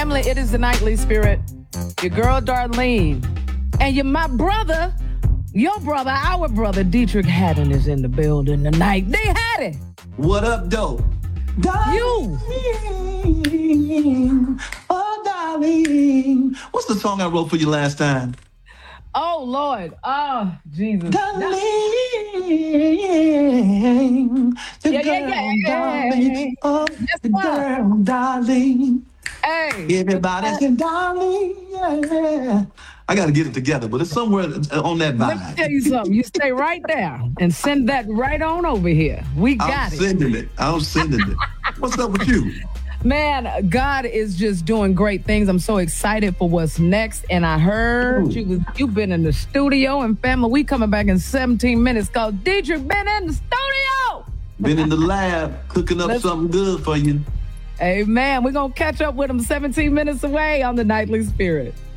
Family, it is the Nightly Spirit. Your girl, Darlene. And my brother, your brother, our brother, Dietrich Haddon is in the building tonight. They had it. What up, dope? You. Oh, darling. What's the song I wrote for you last time? Oh, Lord. Oh, Jesus. Darling. Darling. Oh, Yes, the girl, darling. Hey. Everybody said, darling. Yeah. I got to get it together, but it's somewhere on that vibe. Let me tell you something. You stay right there and send that right on over here. We got it. I'm sending it. What's up with you? Man, God is just doing great things. I'm so excited for what's next. And I heard you've been in the studio, and family, we coming back in 17 minutes because Dietrich been in the studio. Been in the lab cooking up something good for you. Amen. We're going to catch up with him 17 minutes away on the Nightly Spirit.